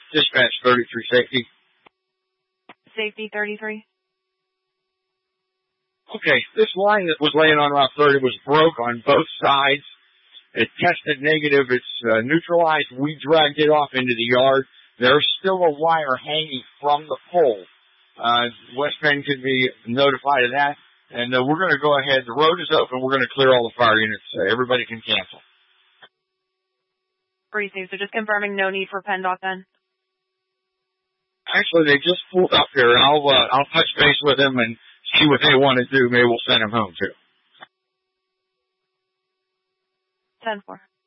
Dispatch 33 safety. Safety 33. Okay, this line that was laying on Route 30 was broke on both sides. It tested negative. It's neutralized. We dragged it off into the yard. There's still a wire hanging from the pole. West Bend could be notified of that. And we're going to go ahead. The road is open. We're going to clear all the fire units. Everybody can cancel. Received. So just confirming no need for PennDOT then? Actually, they just pulled up here, and I'll touch base with them and see what they want to do. Maybe we'll send them home, too. 10-4.